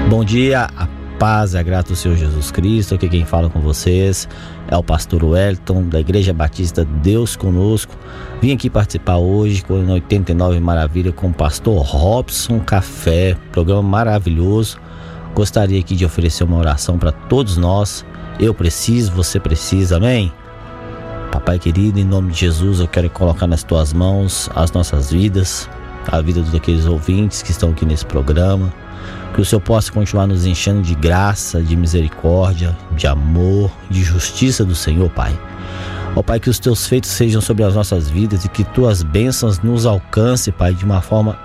Bom dia, a paz e a graça do Senhor Jesus Cristo. Aqui quem fala com vocês é o pastor Wellington, da Igreja Batista Deus Conosco. Vim aqui participar hoje com 89 Maravilha com o pastor Robson Café, programa maravilhoso. Gostaria aqui de oferecer uma oração para todos nós. Eu preciso, você precisa, amém? Papai querido, em nome de Jesus, eu quero colocar nas tuas mãos as nossas vidas, a vida daqueles ouvintes que estão aqui nesse programa. Que o Senhor possa continuar nos enchendo de graça, de misericórdia, de amor, de justiça do Senhor, Pai. Ó Pai, que os teus feitos sejam sobre as nossas vidas e que tuas bênçãos nos alcancem, Pai, de uma forma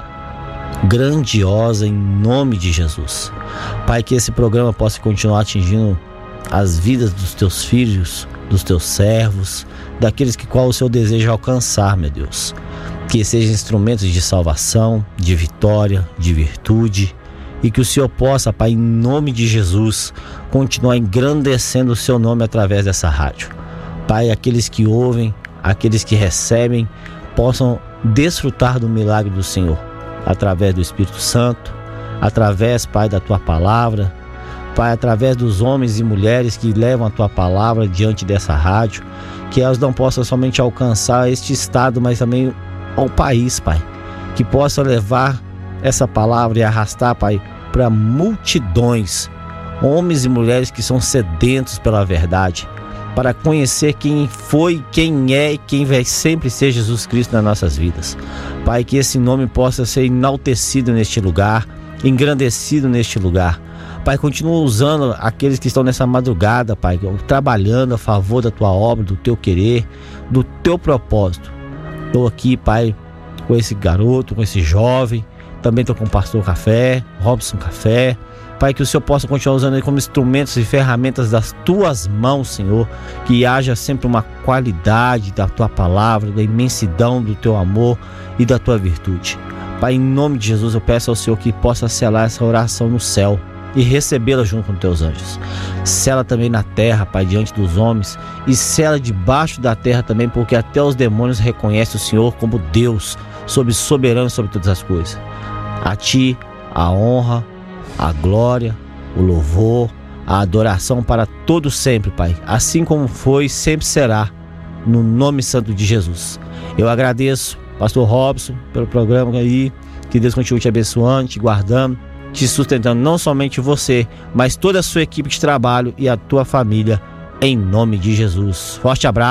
grandiosa, em nome de Jesus. Pai, que esse programa possa continuar atingindo as vidas dos teus filhos, dos teus servos, daqueles que qual o Senhor deseja alcançar, meu Deus. Que sejam instrumentos de salvação, de vitória, de virtude. E que o Senhor possa, Pai, em nome de Jesus, continuar engrandecendo o seu nome através dessa rádio. Pai, aqueles que ouvem, aqueles que recebem, possam desfrutar do milagre do Senhor, através do Espírito Santo, através, Pai, da Tua Palavra, Pai, através dos homens e mulheres que levam a Tua Palavra diante dessa rádio, que elas não possam somente alcançar este estado, mas também ao país, Pai, que possam levar essa palavra e arrastar, Pai, para multidões, homens e mulheres que são sedentos pela verdade, para conhecer quem foi, quem é e quem vai sempre ser Jesus Cristo nas nossas vidas. Pai, que esse nome possa ser enaltecido neste lugar, engrandecido neste lugar. Pai, continua usando aqueles que estão nessa madrugada, Pai, trabalhando a favor da Tua obra, do Teu querer, do Teu propósito. Estou aqui, Pai, com esse garoto, com esse jovem. Também estou com o pastor Café, Robson Café. Pai, que o Senhor possa continuar usando ele como instrumentos e ferramentas das Tuas mãos, Senhor. Que haja sempre uma qualidade da Tua palavra, da imensidão do Teu amor e da Tua virtude. Pai, em nome de Jesus, eu peço ao Senhor que possa selar essa oração no céu e recebê-la junto com Teus anjos. Sela também na terra, Pai, diante dos homens, e sela debaixo da terra também, porque até os demônios reconhecem o Senhor como Deus, soberano sobre todas as coisas. A Ti a honra, a glória, o louvor, a adoração para todos sempre, Pai. Assim como foi, sempre será, no nome santo de Jesus. Eu agradeço, pastor Robson, pelo programa aí. Que Deus continue te abençoando, te guardando, te sustentando, não somente você, mas toda a sua equipe de trabalho e a tua família, em nome de Jesus. Forte abraço.